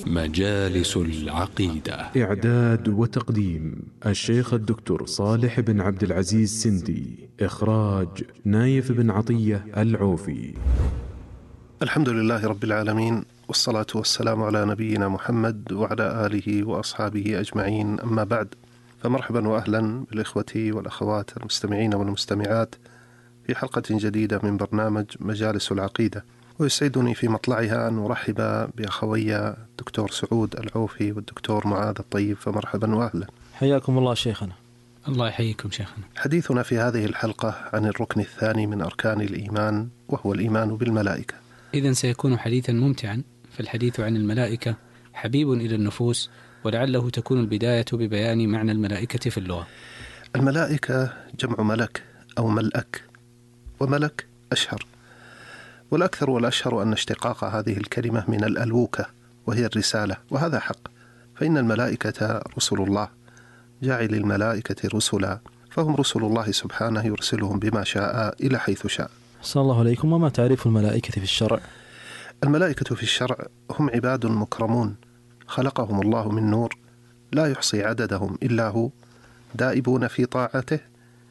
مجالس العقيدة. إعداد وتقديم الشيخ الدكتور صالح بن عبد العزيز سندي. إخراج نايف بن عطية العوفي. الحمد لله رب العالمين، والصلاة والسلام على نبينا محمد وعلى آله وأصحابه أجمعين، أما بعد، فمرحبا وأهلا بالإخوة والأخوات المستمعين والمستمعات في حلقة جديدة من برنامج مجالس العقيدة. ويسعدني في مطلعها أن أرحب بأخوي الدكتور سعود العوفي والدكتور معاذ الطيب، فمرحبا وأهلا. حياكم الله شيخنا. الله يحييكم شيخنا. حديثنا في هذه الحلقة عن الركن الثاني من أركان الإيمان، وهو الإيمان بالملائكة. إذن سيكون حديثا ممتعا، فالحديث عن الملائكة حبيب إلى النفوس، ولعله تكون البداية ببيان معنى الملائكة في اللغة. الملائكة جمع ملك أو ملأك، وملك أشهر، والأكثر والأشهر أن اشتقاق هذه الكلمة من الألوكة، وهي الرسالة، وهذا حق، فإن الملائكة رسل الله، جاعل الملائكة رسلا، فهم رسل الله سبحانه يرسلهم بما شاء إلى حيث شاء. صلى الله عليكم. وما تعريف الملائكة في الشرع؟ الملائكة في الشرع هم عباد مكرمون خلقهم الله من نور لا يحصي عددهم إلا هو، دائبون في طاعته،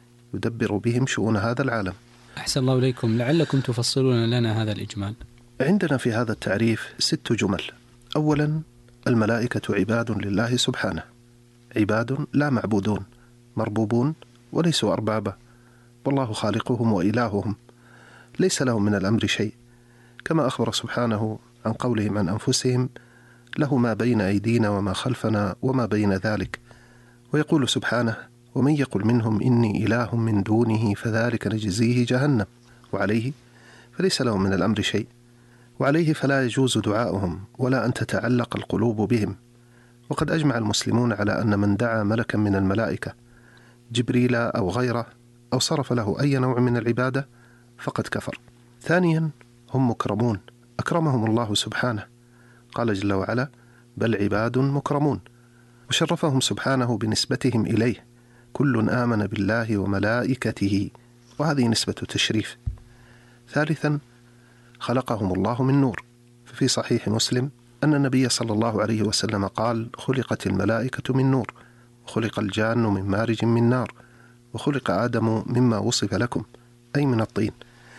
يدبر بهم شؤون هذا العالم. أحسن الله إليكم، لعلكم تفصلون لنا هذا الإجمال. عندنا في هذا التعريف 6 جمل. أولا، الملائكة عباد لله سبحانه، عباد لا معبودون، مربوبون وليسوا أربابا، والله خالقهم وإلههم، ليس لهم من الأمر شيء، كما أخبر سبحانه عن قولهم عن أنفسهم: له ما بين أيدينا وما خلفنا وما بين ذلك. ويقول سبحانه: ومن يقل منهم إني إله من دونه فذلك نجزيه جهنم. وعليه فليس لهم من الأمر شيء، وعليه فلا يجوز دعاؤهم ولا أن تتعلق القلوب بهم. وقد أجمع المسلمون على أن من دعا ملكا من الملائكة، جبريل أو غيره، أو صرف له أي نوع من العبادة، فقد كفر. ثانيا، هم مكرمون أكرمهم الله سبحانه، قال جل وعلا: بل عباد مكرمون، وشرفهم سبحانه بنسبتهم إليه: كل آمن بالله وملائكته، وهذه نسبة تشريف. ثالثا، خلقهم الله من نور، ففي صحيح مسلم أن النبي صلى الله عليه وسلم قال: خلقت الملائكة من نور، وخلق الجان من مارج من نار، وخلق آدم مما وصف لكم، أي من الطين.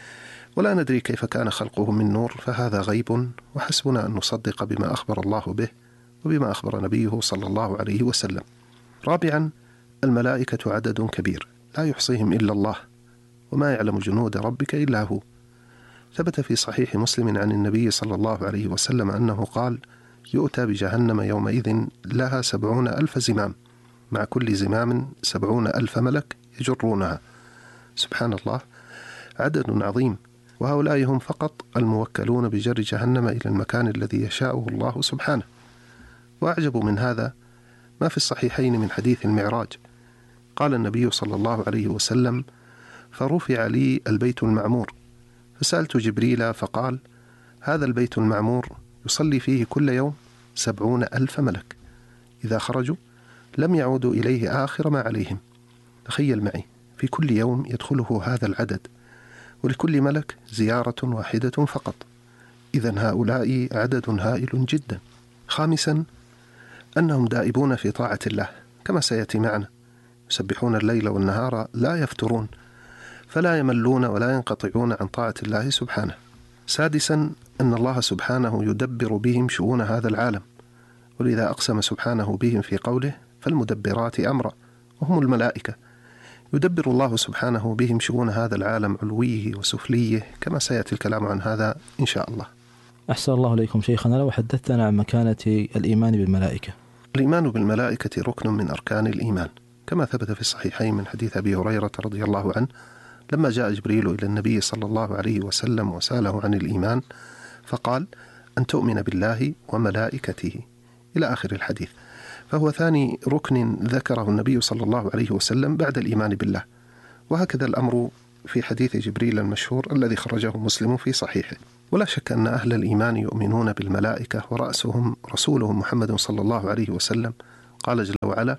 ولا ندري كيف كان خلقه من نور، فهذا غيب، وحسبنا أن نصدق بما أخبر الله به وبما أخبر نبيه صلى الله عليه وسلم. رابعا، الملائكة عدد كبير لا يحصيهم إلا الله، وما يعلم جنود ربك إلا هو. ثبت في صحيح مسلم عن النبي صلى الله عليه وسلم أنه قال: يؤتى بجهنم يومئذ لها 70,000 زمام، مع كل زمام 70,000 ملك يجرونها. سبحان الله، عدد عظيم، وهؤلاء هم فقط الموكلون بجر جهنم إلى المكان الذي يشاءه الله سبحانه. وأعجب من هذا ما في الصحيحين من حديث المعراج. قال النبي صلى الله عليه وسلم: فرفع لي البيت المعمور، فسألت جبريل فقال: هذا البيت المعمور يصلي فيه كل يوم 70,000 ملك، إذا خرجوا لم يعودوا إليه آخر ما عليهم. تخيل معي، في كل يوم يدخله هذا العدد، ولكل ملك زيارة واحدة فقط. إذن هؤلاء عدد هائل جدا. خامسا، أنهم دائبون في طاعة الله، كما سيأتي معنا، يسبحون الليل والنهار لا يفترون، فلا يملون ولا ينقطعون عن طاعة الله سبحانه. سادسا، أن الله سبحانه يدبر بهم شؤون هذا العالم، ولذا أقسم سبحانه بهم في قوله: فالمدبرات أمرا، وهم الملائكة. يدبر الله سبحانه بهم شؤون هذا العالم علويه وسفليه، كما سيأتي الكلام عن هذا إن شاء الله. أحسن الله إليكم شيخنا. لو حدثتنا عن مكانة الإيمان بالملائكة. الإيمان بالملائكة ركن من أركان الإيمان، كما ثبت في الصحيحين من حديث أبي هريرة رضي الله عنه لما جاء جبريل إلى النبي صلى الله عليه وسلم وسأله عن الإيمان، فقال: أن تؤمن بالله وملائكته، إلى آخر الحديث. فهو ثاني ركن ذكره النبي صلى الله عليه وسلم بعد الإيمان بالله. وهكذا الأمر في حديث جبريل المشهور الذي خرجه مسلم في صحيحه. ولا شك أن أهل الإيمان يؤمنون بالملائكة، ورأسهم رسولهم محمد صلى الله عليه وسلم. قال جل وعلا: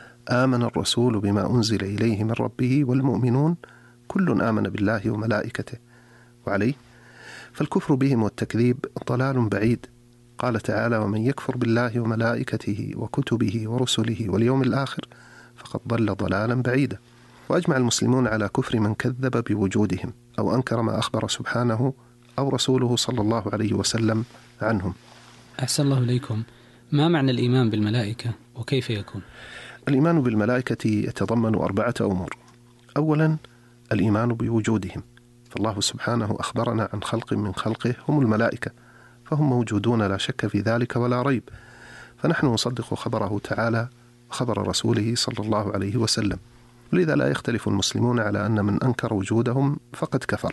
آمن الرسول بما أنزل إليه من ربه والمؤمنون كل آمن بالله وملائكته. وعليه فالكفر بهم والتكذيب ضلال بعيد، قال تعالى: ومن يكفر بالله وملائكته وكتبه ورسله واليوم الآخر فقد ضل ضلالا بعيدا. وأجمع المسلمون على كفر من كذب بوجودهم أو أنكر ما أخبر سبحانه أو رسوله صلى الله عليه وسلم عنهم. أحسن الله إليكم. ما معنى الإيمان بالملائكة وكيف يكون؟ الإيمان بالملائكة يتضمن 4 أمور. أولا، الإيمان بوجودهم، فالله سبحانه أخبرنا عن خلق من خلقه هم الملائكة، فهم موجودون لا شك في ذلك ولا ريب، فنحن نصدق خبره تعالى وخبر رسوله صلى الله عليه وسلم، ولذا لا يختلف المسلمون على أن من أنكر وجودهم فقد كفر.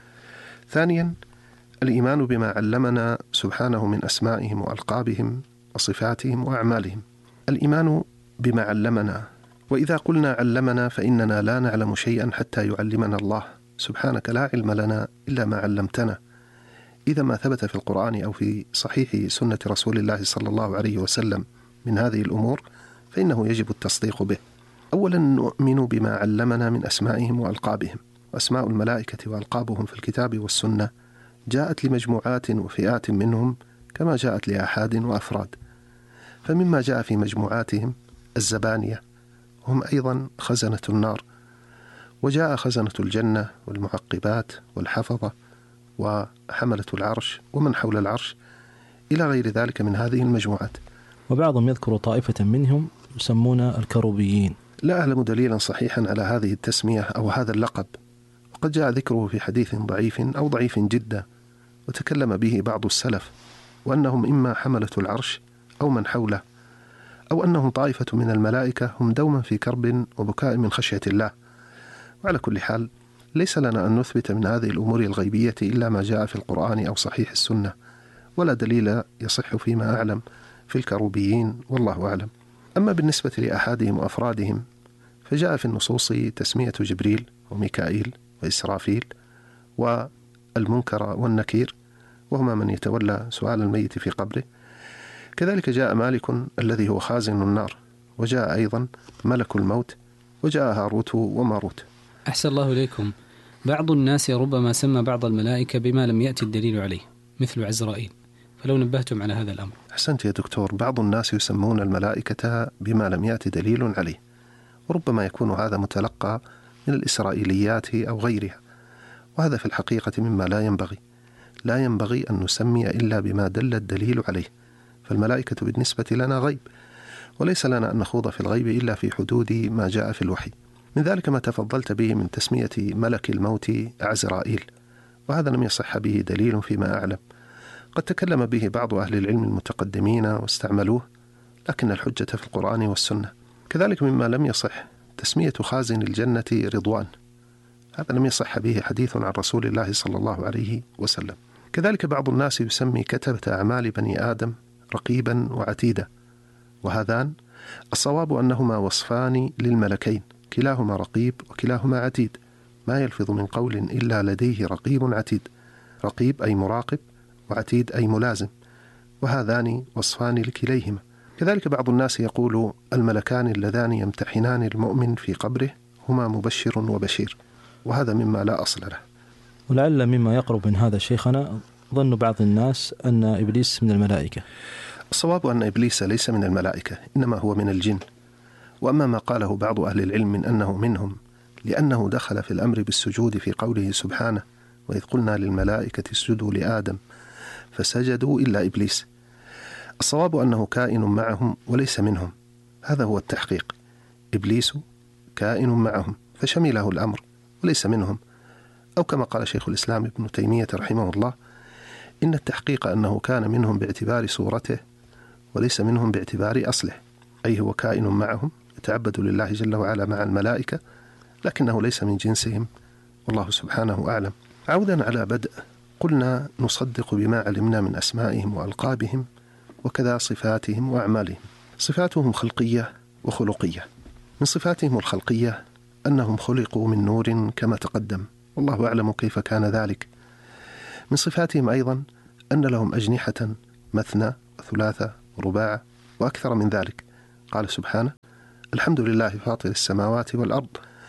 ثانيا، الإيمان بما علمنا سبحانه من أسمائهم وألقابهم وصفاتهم وأعمالهم. الإيمان بما علمنا، وإذا قلنا علمنا فإننا لا نعلم شيئا حتى يعلمنا الله، سبحانك لا علم لنا إلا ما علمتنا. إذا ما ثبت في القرآن أو في صحيح سنة رسول الله صلى الله عليه وسلم من هذه الأمور فإنه يجب التصديق به. أولا، نؤمن بما علمنا من أسمائهم وألقابهم. وأسماء الملائكة وألقابهم في الكتاب والسنة جاءت لمجموعات وفئات منهم كما جاءت لأحاد وأفراد. فمما جاء في مجموعاتهم الزبانية، هم أيضا خزنة النار، وجاء خزنة الجنة والمعقبات والحفظة وحملة العرش ومن حول العرش إلى غير ذلك من هذه المجموعات. وبعضهم يذكر طائفة منهم يسمون الكروبيين. لا أعلم دليلا صحيحا على هذه التسمية أو هذا اللقب، وقد جاء ذكره في حديث ضعيف أو ضعيف جدا وتكلم به بعض السلف، وأنهم إما حملة العرش أو من حوله، أو أنهم طائفة من الملائكة هم دوما في كرب وبكاء من خشية الله. وعلى كل حال ليس لنا أن نثبت من هذه الأمور الغيبية إلا ما جاء في القرآن أو صحيح السنة، ولا دليل يصح فيما أعلم في الكروبيين، والله أعلم. أما بالنسبة لأحادهم وأفرادهم فجاء في النصوص تسمية جبريل وميكائيل وإسرافيل والمنكر والنكير، وهما من يتولى سؤال الميت في قبره. كذلك جاء مالك الذي هو خازن النار، وجاء أيضا ملك الموت، وجاء هاروت وماروت. أحسن الله إليكم. بعض الناس ربما سمى بعض الملائكة بما لم يأتي الدليل عليه مثل عزرائيل، فلو نبهتم على هذا الأمر. أحسنت يا دكتور. بعض الناس يسمون الملائكة بما لم يأتي دليل عليه، وربما يكون هذا متلقى من الإسرائيليات أو غيرها، وهذا في الحقيقة مما لا ينبغي أن نسمي إلا بما دل الدليل عليه، فالملائكة بالنسبة لنا غيب، وليس لنا أن نخوض في الغيب إلا في حدود ما جاء في الوحي. من ذلك ما تفضلت به من تسمية ملك الموت عزرائيل، وهذا لم يصح به دليل فيما أعلم. قد تكلم به بعض أهل العلم المتقدمين واستعملوه، لكن الحجة في القرآن والسنة. كذلك مما لم يصح تسمية خازن الجنة رضوان، هذا لم يصح به حديث عن رسول الله صلى الله عليه وسلم. كذلك بعض الناس يسمي كتبة أعمال بني آدم رقيبا وعتيدا، وهذان الصواب أنهما وصفان للملكين، كلاهما رقيب وكلاهما عتيد، ما يلفظ من قول إلا لديه رقيب عتيد. رقيب أي مراقب، وعتيد أي ملازم، وهذان وصفان لكليهما. كذلك بعض الناس يقول الملكان اللذان يمتحنان المؤمن في قبره هما مبشر وبشير، وهذا مما لا أصل له. ولعل مما يقرب من هذا شيخنا ظن بعض الناس أن إبليس من الملائكة. الصواب أن إبليس ليس من الملائكة، إنما هو من الجن. وأما ما قاله بعض أهل العلم من أنه منهم لأنه دخل في الأمر بالسجود في قوله سبحانه: وإذ قلنا للملائكة اسجدوا لآدم فسجدوا إلا إبليس، الصواب أنه كائن معهم وليس منهم، هذا هو التحقيق. إبليس كائن معهم فشمله الأمر وليس منهم، أو كما قال شيخ الإسلام ابن تيمية رحمه الله: إن التحقيق أنه كان منهم باعتبار صورته وليس منهم باعتبار أصله، أي هو كائن معهم يتعبد لله جل وعلا مع الملائكة، لكنه ليس من جنسهم، والله سبحانه أعلم. عودا على بدء، قلنا نصدق بما علمنا من أسمائهم وألقابهم وكذا صفاتهم وأعمالهم. صفاتهم خلقية وخلقية. من صفاتهم الخلقية أنهم خلقوا من نور كما تقدم، والله أعلم كيف كان ذلك. من صفاتهم أيضا أن لهم أجنحة مثنى وثلاثة ورباع وأكثر من ذلك. قال سبحانه: الحمد لله فاطر السماوات والأرض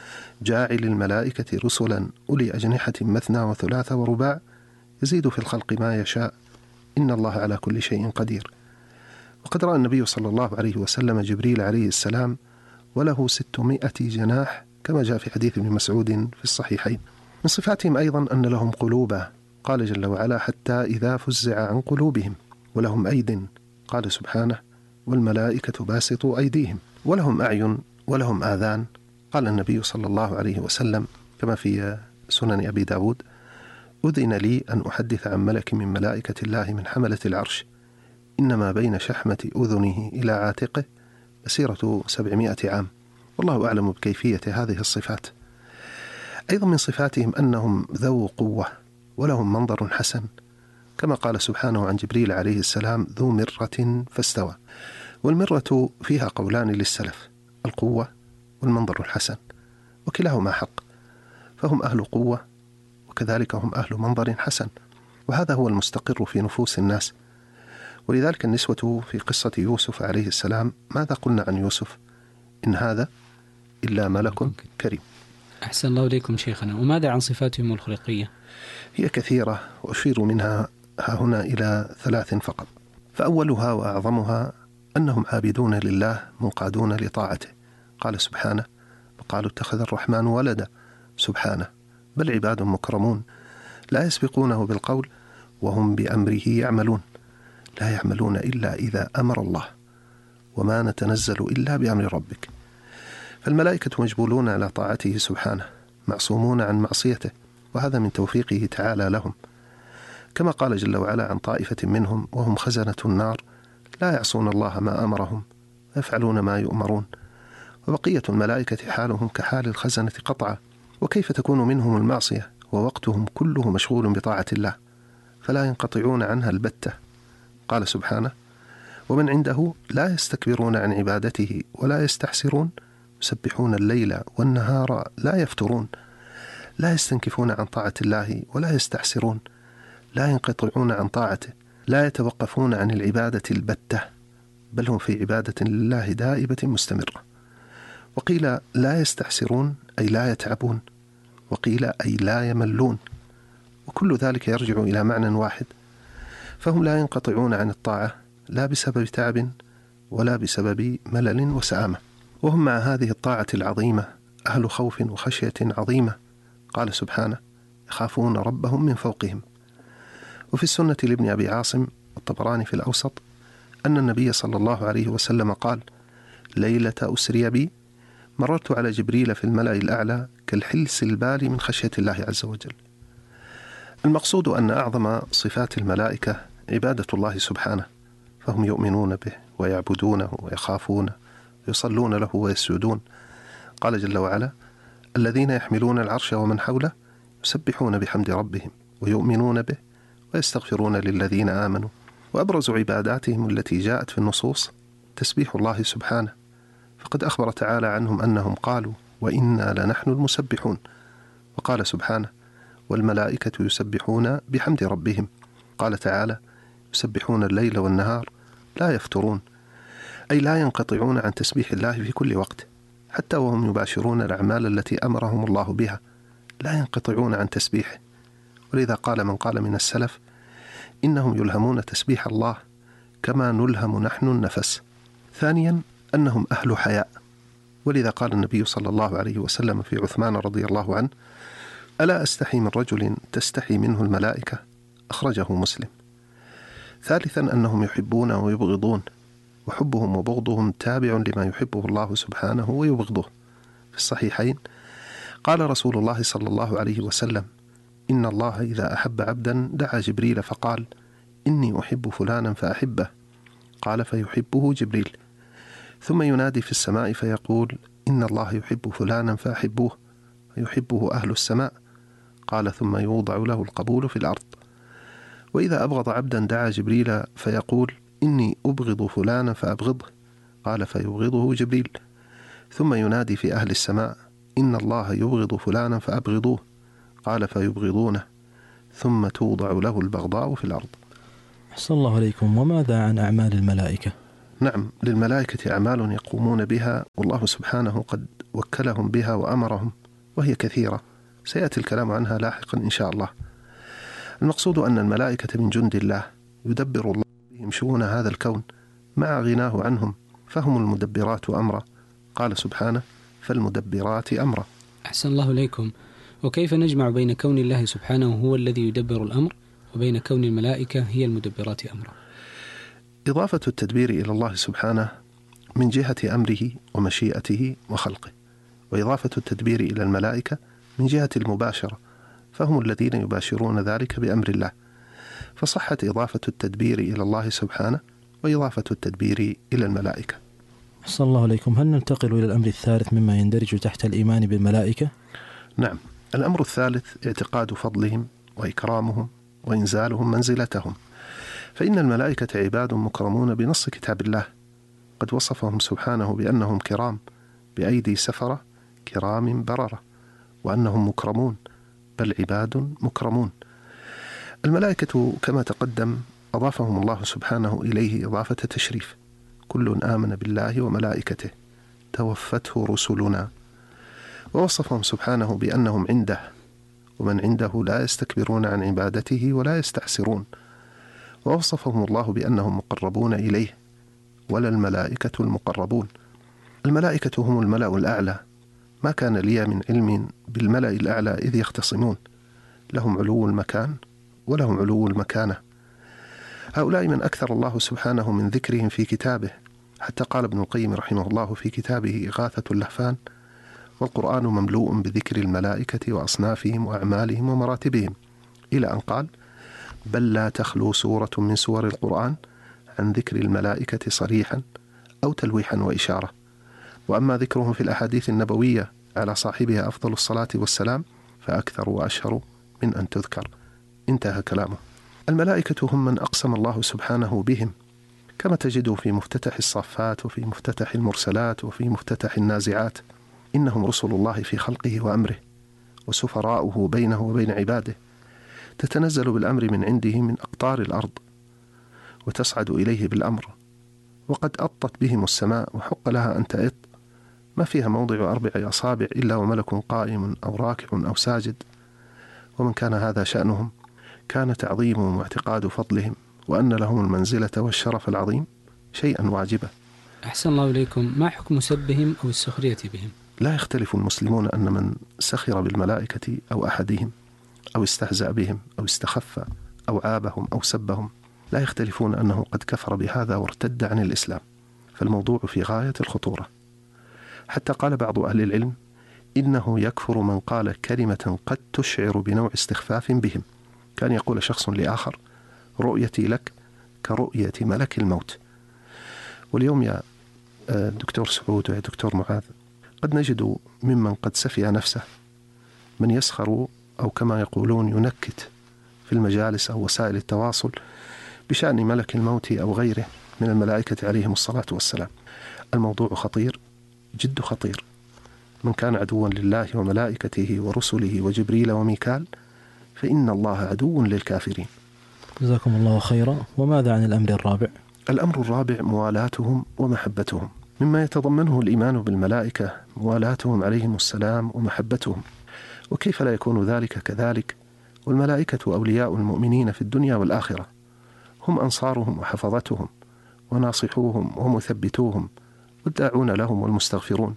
جاعل الملائكة رسلا أولي أجنحة مثنى وثلاثة ورباع يزيد في الخلق ما يشاء إن الله على كل شيء قدير. وقد رأى النبي صلى الله عليه وسلم جبريل عليه السلام وله 600 جناح كما جاء في حديث ابن مسعود في الصحيحين. من صفاتهم أيضا أن لهم قلوبا، قال جل وعلا حتى إذا فزع عن قلوبهم، ولهم أيد، قال سبحانه والملائكة باسطوا أيديهم، ولهم أعين ولهم آذان، قال النبي صلى الله عليه وسلم كما في سنن أبي داود أذن لي أن أحدث عن ملك من ملائكة الله من حملة العرش إنما بين شحمة أذنه إلى عاتقه مسيرة 700 عام، والله أعلم بكيفية هذه الصفات. أيضا من صفاتهم أنهم ذو قوة ولهم منظر حسن، كما قال سبحانه عن جبريل عليه السلام ذو مرة فاستوى. والمرة فيها قولان للسلف، القوة والمنظر الحسن، وكلاهما حق، فهم أهل قوة وكذلك هم أهل منظر حسن، وهذا هو المستقر في نفوس الناس. ولذلك النسوة في قصة يوسف عليه السلام ماذا قلنا عن يوسف؟ إن هذا إلا ملك كريم. أحسن الله إليكم شيخنا. وماذا عن صفاتهم الخلقية؟ هي كثيرة وأشير منها هنا إلى 3 فقط. فأولها وأعظمها أنهم عابدون لله منقادون لطاعته، قال سبحانه وقالوا اتخذ الرحمن ولدا، سبحانه بل عباد مكرمون لا يسبقونه بالقول وهم بأمره يعملون، لا يعملون إلا إذا أمر الله وما نتنزل إلا بأمر ربك. فالملائكة مجبولون على طاعته سبحانه، معصومون عن معصيته، وهذا من توفيقه تعالى لهم، كما قال جل وعلا عن طائفة منهم وهم خزنة النار لا يعصون الله ما أمرهم ويفعلون ما يؤمرون. وبقية الملائكة حالهم كحال الخزنة قطعا، وكيف تكون منهم المعصية ووقتهم كله مشغول بطاعة الله، فلا ينقطعون عنها البتة. قال سبحانه ومن عنده لا يستكبرون عن عبادته ولا يستحسرون يسبحون الليل والنهار لا يفترون، لا يستنكفون عن طاعة الله ولا يستحسرون، لا ينقطعون عن طاعته، لا يتوقفون عن العبادة البتة، بل هم في عبادة لله دائبة مستمرة. وقيل لا يستحسرون أي لا يتعبون، وقيل أي لا يملون، وكل ذلك يرجع إلى معنى واحد، فهم لا ينقطعون عن الطاعة لا بسبب تعب ولا بسبب ملل وسآمة، وهم مع هذه الطاعة العظيمة أهل خوف وخشية عظيمة، قال سبحانه يخافون ربهم من فوقهم. وفي السنة لابن أبي عاصم والطبراني في الأوسط أن النبي صلى الله عليه وسلم قال ليلة أسري بي مررت على جبريل في الملأ الأعلى كالحلس البالي من خشية الله عز وجل. المقصود أن أعظم صفات الملائكة عبادة الله سبحانه، فهم يؤمنون به ويعبدونه ويخافونه ويصلون له ويسجدون. قال جل وعلا الذين يحملون العرش ومن حوله يسبحون بحمد ربهم ويؤمنون به ويستغفرون للذين آمنوا. وأبرز عباداتهم التي جاءت في النصوص تسبيح الله سبحانه، فقد أخبر تعالى عنهم أنهم قالوا وإنا لنحن المسبحون، وقال سبحانه والملائكة يسبحون بحمد ربهم، قال تعالى يسبحون الليل والنهار لا يفترون، أي لا ينقطعون عن تسبيح الله في كل وقت، حتى وهم يباشرون الأعمال التي أمرهم الله بها لا ينقطعون عن تسبيحه. ولذا قال من قال من السلف إنهم يلهمون تسبيح الله كما نلهم نحن النفس. ثانيا أنهم أهل حياء، ولذا قال النبي صلى الله عليه وسلم في عثمان رضي الله عنه ألا أستحي من رجل تستحي منه الملائكة، أخرجه مسلم. ثالثا أنهم يحبون ويبغضون، وحبهم وبغضهم تابع لما يحبه الله سبحانه ويبغضه. في الصحيحين قال رسول الله صلى الله عليه وسلم إن الله إذا أحب عبدا دعا جبريل فقال إني أحب فلانا فأحبه، قال فيحبه جبريل، ثم ينادي في السماء فيقول إن الله يحب فلانا فأحبوه، فيحبه أهل السماء، قال ثم يوضع له القبول في الأرض. وإذا أبغض عبدا دعا جبريل فيقول إني أبغض فلانا فأبغضه، قال فيبغضه جبريل، ثم ينادي في أهل السماء إن الله يبغض فلانا فأبغضوه، قال فيبغضونه، ثم توضع له البغضاء في الأرض. أحسن الله عليكم. وماذا عن أعمال الملائكة؟ نعم، للملائكة أعمال يقومون بها، والله سبحانه قد وكلهم بها وأمرهم، وهي كثيرة سيأتي الكلام عنها لاحقا إن شاء الله. المقصود أن الملائكة من جند الله يدبر الله بهم شؤون هذا الكون مع غناه عنهم، فهم المدبرات أمرا. قال سبحانه: فالمدبرات أمرا. أحسن الله إليكم. وكيف نجمع بين كون الله سبحانه هو الذي يدبر الأمر وبين كون الملائكة هي المدبرات أمرا؟ إضافة التدبير إلى الله سبحانه من جهة أمره ومشيئته وخلقه، وإضافة التدبير إلى الملائكة من جهة المباشرة، فهم الذين يباشرون ذلك بأمر الله، فصحت إضافة التدبير إلى الله سبحانه وإضافة التدبير إلى الملائكة. أحسن الله عليكم. هل ننتقل إلى الأمر الثالث مما يندرج تحت الإيمان بالملائكة؟ نعم، الأمر الثالث اعتقاد فضلهم وإكرامهم وإنزالهم منزلتهم، فإن الملائكة عباد مكرمون بنص كتاب الله، قد وصفهم سبحانه بأنهم كرام بأيدي سفرة كرام بررة، وأنهم مكرمون، بل عباد مكرمون. الملائكة كما تقدم أضافهم الله سبحانه إليه إضافة تشريف: كل آمن بالله وملائكته توفته رسلنا، ووصفهم سبحانه بأنهم عنده، ومن عنده لا يستكبرون عن عبادته ولا يستحسرون، ووصفهم الله بأنهم مقربون إليه، ولا الملائكة المقربون. الملائكة هم الملأ الأعلى، ما كان لي من علم بالملأ الأعلى إذ يختصمون، لهم علو المكان ولهم علو المكانة. هؤلاء من أكثر الله سبحانه من ذكرهم في كتابه، حتى قال ابن القيم رحمه الله في كتابه إغاثة اللهفان: والقرآن مملوء بذكر الملائكة وأصنافهم وأعمالهم ومراتبهم، إلى أن قال: بل لا تخلو سورة من سور القرآن عن ذكر الملائكة صريحا أو تلويحا وإشارة، وأما ذكرهم في الأحاديث النبوية على صاحبها أفضل الصلاة والسلام فأكثر وأشهر من أن تذكر. انتهى كلامه. الملائكة هم من أقسم الله سبحانه بهم، كما تجده في مفتتح الصافات وفي مفتتح المرسلات وفي مفتتح النازعات: إنهم رسل الله في خلقه وأمره وسفراؤه بينه وبين عباده، تتنزل بالأمر من عنده من أقطار الأرض وتصعد إليه بالأمر، وقد أطت بهم السماء وحق لها أن تأط، ما فيها موضع 4 أصابع إلا وملك قائم أو راكع أو ساجد. ومن كان هذا شأنهم كان تعظيمهم واعتقاد فضلهم وأن لهم المنزلة والشرف العظيم شيئا واجبا. أحسن الله إليكم. ما حكم سبهم أو السخرية بهم؟ لا يختلف المسلمون أن من سخر بالملائكة أو أحدهم أو استهزأ بهم أو استخف أو عابهم أو سبهم، لا يختلفون أنه قد كفر بهذا وارتد عن الإسلام، فالموضوع في غاية الخطورة. حتى قال بعض أهل العلم: إنه يكفر من قال كلمة قد تشعر بنوع استخفاف بهم. كان يقول شخص لآخر: رؤيتي لك كرؤية ملك الموت. واليوم يا دكتور سعود ويا دكتور معاذ، قد نجد ممن قد سفي نفسه من يسخر أو كما يقولون ينكت في المجالس أو وسائل التواصل بشأن ملك الموت أو غيره من الملائكة عليهم الصلاة والسلام. الموضوع خطير، جد خطير. من كان عدوا لله وملائكته ورسله وجبريل وميكال فإن الله عدو للكافرين. جزاكم الله خيرا. وماذا عن الأمر الرابع؟ الأمر الرابع موالاتهم ومحبتهم، مما يتضمنه الإيمان بالملائكة موالاتهم عليهم السلام ومحبتهم. وكيف لا يكون ذلك كذلك والملائكة أولياء المؤمنين في الدنيا والآخرة، هم أنصارهم وحفظتهم وناصحوهم ومثبتوهم والداعون لهم والمستغفرون،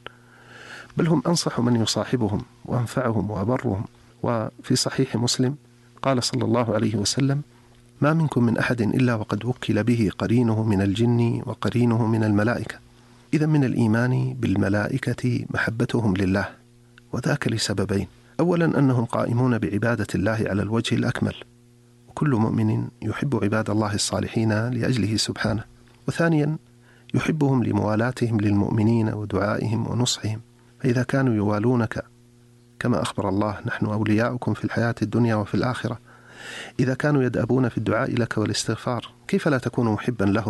بل هم أنصح من يصاحبهم وأنفعهم وأبرهم. وفي صحيح مسلم قال صلى الله عليه وسلم: ما منكم من أحد إلا وقد وكل به قرينه من الجن وقرينه من الملائكة. إذا من الإيمان بالملائكة محبتهم لله، وذاك لسببين: أولا أنهم قائمون بعبادة الله على الوجه الأكمل، وكل مؤمن يحب عباد الله الصالحين لأجله سبحانه. وثانيا يحبهم لموالاتهم للمؤمنين ودعائهم ونصحهم، فإذا كانوا يوالونك كما أخبر الله: نحن أولياؤكم في الحياة الدنيا وفي الآخرة، إذا كانوا يدأبون في الدعاء لك والاستغفار، كيف لا تكون محبا لهم؟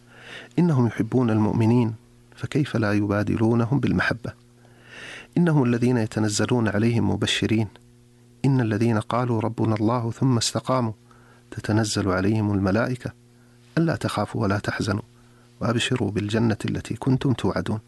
إنهم يحبون المؤمنين، فكيف لا يبادلونهم بالمحبة؟ إنهم الذين يتنزلون عليهم مبشرين: إن الذين قالوا ربنا الله ثم استقاموا تتنزل عليهم الملائكة ألا تخافوا ولا تحزنوا وأبشروا بالجنة التي كنتم توعدون.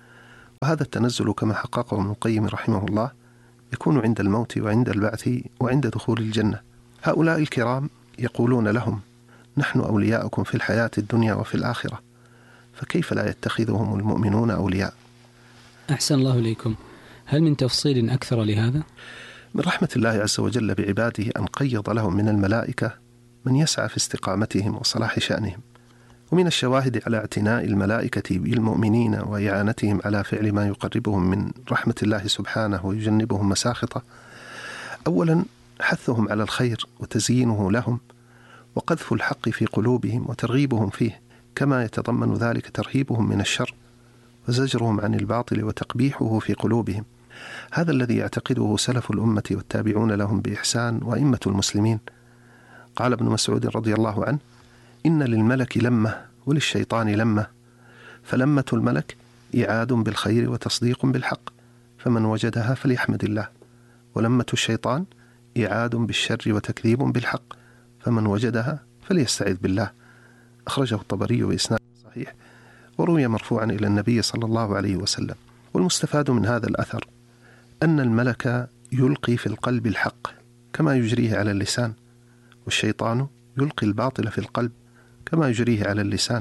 وهذا التنزل كما حققه ابن القيم رحمه الله يكون عند الموت وعند البعث وعند دخول الجنة. هؤلاء الكرام يقولون لهم: نحن أولياؤكم في الحياة الدنيا وفي الآخرة، فكيف لا يتخذهم المؤمنون أولياء؟ أحسن الله إليكم. هل من تفصيل أكثر لهذا؟ من رحمة الله عز وجل بعباده أن قيض لهم من الملائكة من يسعى في استقامتهم وصلاح شأنهم. ومن الشواهد على اعتناء الملائكة بالمؤمنين وإعانتهم على فعل ما يقربهم من رحمة الله سبحانه ويجنبهم مساخطه، أولا حثهم على الخير وتزيينه لهم، وقذف الحق في قلوبهم وترغيبهم فيه، كما يتضمن ذلك ترهيبهم من الشر وزجرهم عن الباطل وتقبيحه في قلوبهم. هذا الذي يعتقده سلف الأمة والتابعون لهم بإحسان وأئمة المسلمين. قال ابن مسعود رضي الله عنه: إن للملك لمة وللشيطان لمة، فلمة الملك إعاد بالخير وتصديق بالحق، فمن وجدها فليحمد الله، ولمة الشيطان إعاد بالشر وتكذيب بالحق، فمن وجدها فليستعذ بالله. أخرجه الطبري بإسناد صحيح، وروي مرفوعا إلى النبي صلى الله عليه وسلم. والمستفاد من هذا الأثر أن الملك يلقي في القلب الحق كما يجريه على اللسان، والشيطان يلقي الباطل في القلب كما يجريه على اللسان.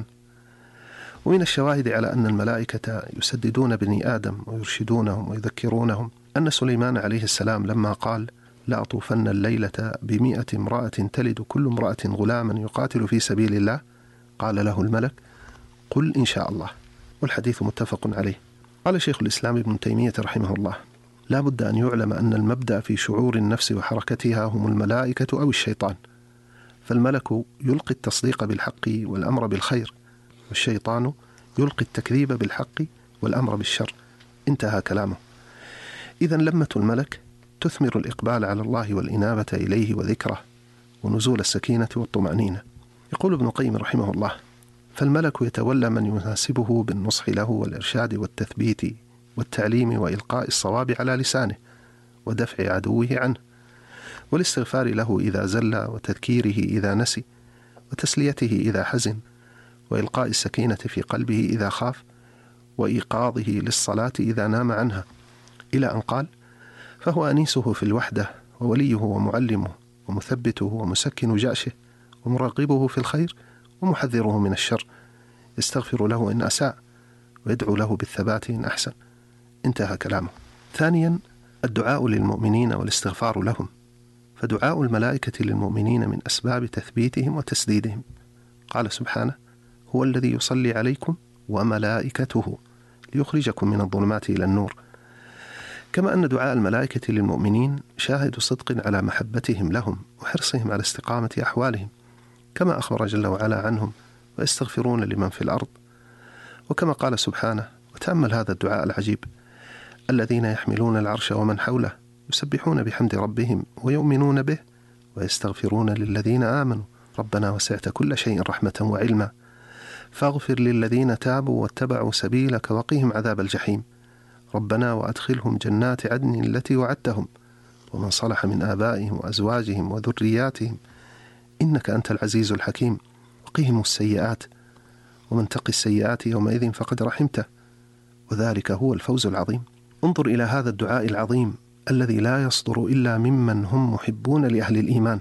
ومن الشواهد على أن الملائكة يسددون بني آدم ويرشدونهم ويذكرونهم أن سليمان عليه السلام لما قال: لأطوفن الليلة ب100 امرأة تلد كل امرأة غلاما يقاتل في سبيل الله، قال له الملك: قل إن شاء الله. والحديث متفق عليه. قال شيخ الإسلام ابن تيمية رحمه الله: لا بد أن يعلم أن المبدأ في شعور النفس وحركتها هم الملائكة أو الشيطان، فالملك يلقي التصديق بالحق والأمر بالخير، والشيطان يلقي التكذيب بالحق والأمر بالشر. انتهى كلامه. إذن لمة الملك تثمر الإقبال على الله والإنابة إليه وذكره ونزول السكينة والطمأنينة. يقول ابن القيم رحمه الله: فالملك يتولى من يناسبه بالنصح له والإرشاد والتثبيت والتعليم وإلقاء الصواب على لسانه ودفع عدوه عنه، والاستغفار له إذا زل، وتذكيره إذا نسي، وتسليته إذا حزن، وإلقاء السكينة في قلبه إذا خاف، وإيقاظه للصلاة إذا نام عنها، إلى أن قال: فهو أنيسه في الوحدة ووليه ومعلمه ومثبته ومسكن جأشه ومرغبه في الخير ومحذره من الشر، يستغفر له إن أساء ويدعو له بالثبات إن أحسن. انتهى كلامه. ثانيا الدعاء للمؤمنين والاستغفار لهم، فدعاء الملائكة للمؤمنين من أسباب تثبيتهم وتسديدهم. قال سبحانه: هو الذي يصلي عليكم وملائكته ليخرجكم من الظلمات إلى النور. كما أن دعاء الملائكة للمؤمنين شاهد صدق على محبتهم لهم وحرصهم على استقامة أحوالهم، كما أخبر جل وعلا عنهم: ويستغفرون لمن في الأرض. وكما قال سبحانه: وتأمل هذا الدعاء العجيب: الذين يحملون العرش ومن حوله يسبحون بحمد ربهم ويؤمنون به ويستغفرون للذين آمنوا ربنا وسعت كل شيء رحمة وعلما فاغفر للذين تابوا واتبعوا سبيلك وقهم عذاب الجحيم ربنا وأدخلهم جنات عدن التي وعدتهم ومن صلح من آبائهم وأزواجهم وذرياتهم إنك أنت العزيز الحكيم وقهم السيئات ومن تقي السيئات يومئذ فقد رحمته وذلك هو الفوز العظيم. انظر إلى هذا الدعاء العظيم الذي لا يصدر إلا ممن هم محبون لأهل الإيمان.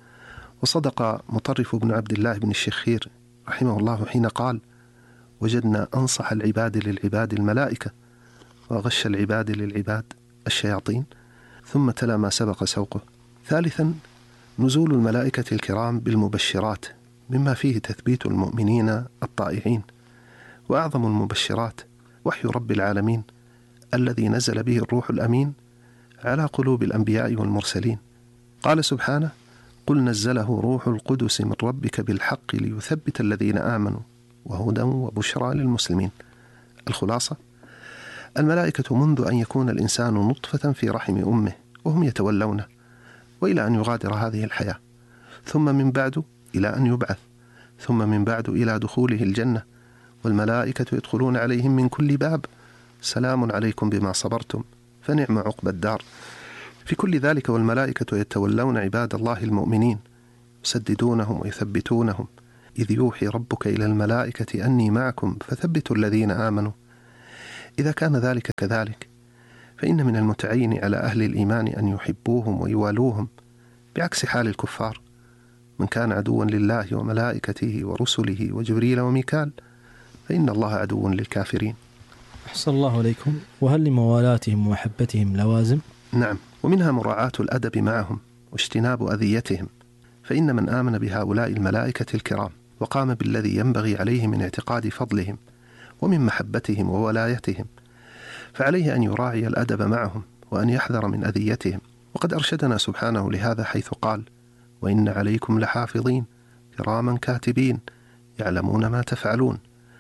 وصدق مطرف بن عبد الله بن الشخير رحمه الله حين قال: وجدنا أنصح العباد للعباد الملائكة وغش العباد للعباد الشياطين، ثم تلا ما سبق سوقه. ثالثا نزول الملائكة الكرام بالمبشرات مما فيه تثبيت المؤمنين الطائعين، وأعظم المبشرات وحي رب العالمين الذي نزل به الروح الأمين على قلوب الأنبياء والمرسلين. قال سبحانه: قل نزله روح القدس من ربك بالحق ليثبت الذين آمنوا وهدى وبشرى للمسلمين. الخلاصة: الملائكة منذ أن يكون الإنسان نطفة في رحم أمه وهم يتولونه وإلى أن يغادر هذه الحياة، ثم من بعد إلى أن يبعث، ثم من بعد إلى دخوله الجنة، والملائكة يدخلون عليهم من كل باب سلام عليكم بما صبرتم فنعم عقبى الدار. في كل ذلك والملائكة يتولون عباد الله المؤمنين يسددونهم ويثبتونهم، إذ يوحي ربك إلى الملائكة أني معكم فثبتوا الذين آمنوا. إذا كان ذلك كذلك فإن من المتعين على أهل الإيمان أن يحبوهم ويوالوهم بعكس حال الكفار، من كان عدوا لله وملائكته ورسله وجبريل وميكال فإن الله عدو للكافرين. أحسن الله عليكم. وهل لموالاتهم ومحبتهم لوازم؟ نعم، ومنها مراعاة الأدب معهم واجتناب أذيتهم، فإن من آمن بهؤلاء الملائكة الكرام وقام بالذي ينبغي عليه من اعتقاد فضلهم ومن محبتهم وولايتهم فعليه أن يراعي الأدب معهم وأن يحذر من أذيتهم. وقد أرشدنا سبحانه لهذا حيث قال: وإن عليكم لحافظين كراما كاتبين يعلمون ما تفعلون.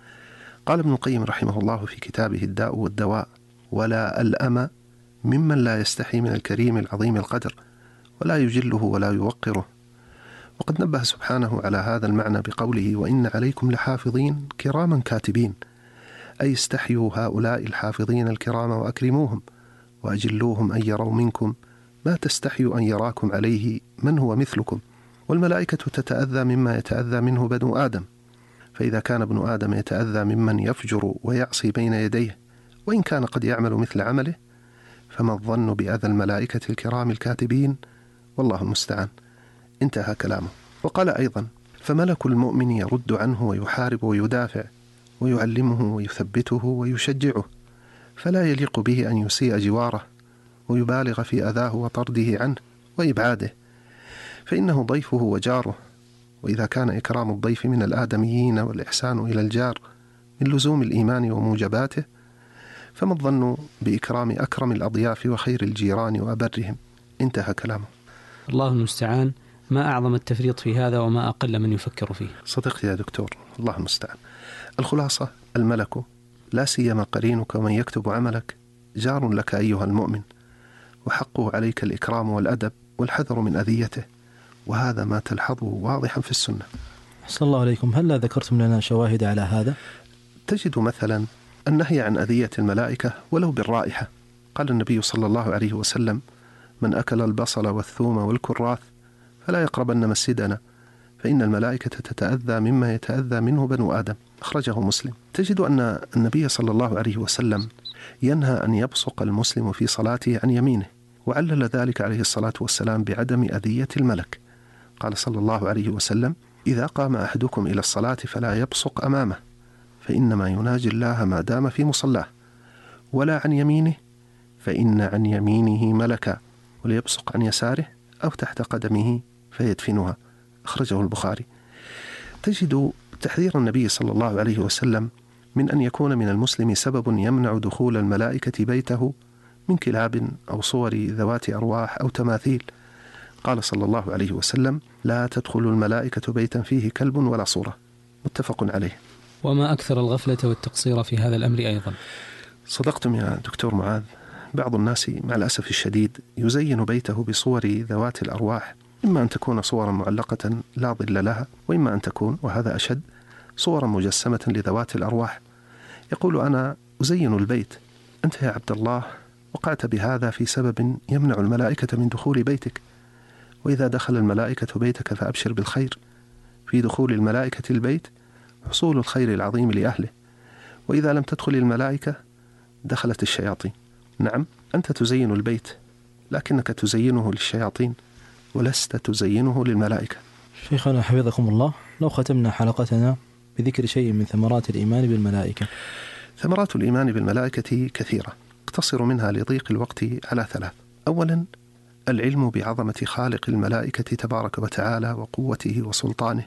قال ابن القيم رحمه الله في كتابه الداء والدواء: ولا ألأم ممن لا يستحي من الكريم العظيم القدر ولا يجله ولا يوقره. وقد نبه سبحانه على هذا المعنى بقوله: وإن عليكم لحافظين كراما كاتبين، أي استحيوا هؤلاء الحافظين الكرام وأكرموهم وأجلوهم أن يروا منكم ما تستحيوا أن يراكم عليه من هو مثلكم. والملائكة تتأذى مما يتأذى منه بنو آدم، فإذا كان ابن آدم يتأذى ممن يفجر ويعصي بين يديه وإن كان قد يعمل مثل عمله، فما الظن بأذى الملائكة الكرام الكاتبين؟ والله المستعان. انتهى كلامه. وقال أيضا: فملك المؤمن يرد عنه ويحارب ويدافع ويعلمه ويثبته ويشجعه، فلا يليق به أن يسيء جواره ويبالغ في أذاه وطرده عنه وإبعاده، فإنه ضيفه وجاره. وإذا كان إكرام الضيف من الآدميين والإحسان إلى الجار من لزوم الإيمان وموجباته، فما الظن بإكرام أكرم الأضياف وخير الجيران وأبرهم؟ انتهى كلامه. الله المستعان. ما أعظم التفريط في هذا وما أقل من يفكر فيه. صدقت يا دكتور، الله المستعان. الخلاصة: الملك لا سيما قرينك ومن يكتب عملك جار لك أيها المؤمن، وحقه عليك الإكرام والأدب والحذر من أذيته، وهذا ما تلحظه واضحا في السنة. أحسن الله عليكم. هل لا ذكرتم لنا شواهد على هذا؟ تجد مثلا النهي عن أذية الملائكة ولو بالرائحة. قال النبي صلى الله عليه وسلم: من أكل البصل والثوم والكراث فلا يقربن مسجدنا فإن الملائكة تتأذى مما يتأذى منه بنو آدم. أخرجه مسلم. تجد أن النبي صلى الله عليه وسلم ينهى أن يبصق المسلم في صلاته عن يمينه، وعلل ذلك عليه الصلاة والسلام بعدم أذية الملك. قال صلى الله عليه وسلم: إذا قام أحدكم إلى الصلاة فلا يبصق أمامه فإنما يناجي الله ما دام في مصلاه، ولا عن يمينه فإن عن يمينه ملكا، وليبصق عن يساره أو تحت قدمه فيدفنها. أخرجه البخاري. تجد تحذير النبي صلى الله عليه وسلم من أن يكون من المسلم سبب يمنع دخول الملائكة بيته من كلاب أو صور ذوات أرواح أو تماثيل. قال صلى الله عليه وسلم: لا تدخل الملائكة بيتا فيه كلب ولا صورة. متفق عليه. وما أكثر الغفلة والتقصير في هذا الأمر أيضا. صدقتم يا دكتور معاذ. بعض الناس مع الأسف الشديد يزين بيته بصور ذوات الأرواح، إما أن تكون صورا معلقة لا ظل لها، وإما أن تكون، وهذا أشد، صورا مجسمة لذوات الأرواح. يقول: أنا أزين البيت. أنت يا عبد الله وقعت بهذا في سبب يمنع الملائكة من دخول بيتك، وإذا دخل الملائكة بيتك فأبشر بالخير. في دخول الملائكة البيت حصول الخير العظيم لأهله، وإذا لم تدخل الملائكة دخلت الشياطين. نعم، أنت تزين البيت لكنك تزينه للشياطين ولست تزينه للملائكة. شيخنا حفظكم الله، لو ختمنا حلقتنا بذكر شيء من ثمرات الإيمان بالملائكة. ثمرات الإيمان بالملائكة كثيرة، اقتصر منها لضيق الوقت على 3. أولا، العلم بعظمة خالق الملائكة تبارك وتعالى وقوته وسلطانه.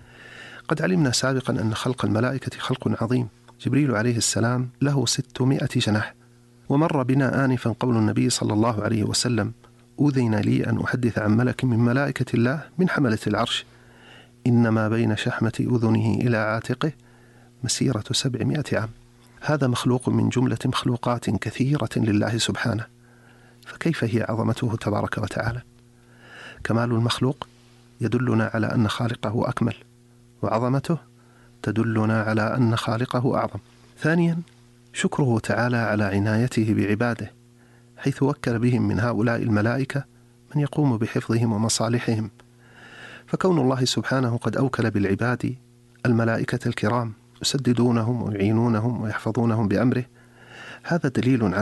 قد علمنا سابقا أن خلق الملائكة خلق عظيم. جبريل عليه السلام له 600 جناح. ومر بنا آنفا قول النبي صلى الله عليه وسلم: أذن لي أن أحدث عن ملك من ملائكة الله من حملة العرش إنما بين شحمة أذنه إلى عاتقه مسيرة 700 عام. هذا مخلوق من جملة مخلوقات كثيرة لله سبحانه، فكيف هي عظمته تبارك وتعالى؟ كمال المخلوق يدلنا على أن خالقه أكمل، وعظمته تدلنا على أن خالقه أعظم. ثانيا، شكره تعالى على عنايته بعباده، حيث وكل بهم من هؤلاء الملائكة من يقوم بحفظهم ومصالحهم. فكون الله سبحانه قد أوكل بالعباد الملائكة الكرام يسددونهم ويعينونهم ويحفظونهم بأمره، هذا دليل على